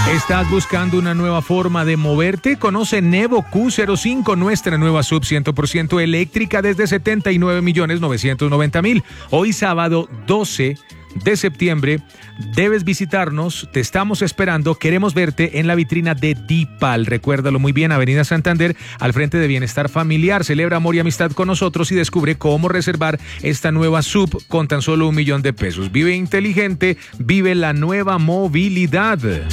¿Estás buscando una nueva forma de moverte? Conoce Nevo Q05, nuestra nueva sub 100% eléctrica desde 79.990.000. Hoy sábado 12 de septiembre debes visitarnos, te estamos esperando, queremos verte en la vitrina de Dipal. Recuérdalo muy bien, Avenida Santander, al frente de Bienestar Familiar. Celebra amor y amistad con nosotros y descubre cómo reservar esta nueva sub con tan solo $1.000.000. Vive inteligente, vive la nueva movilidad.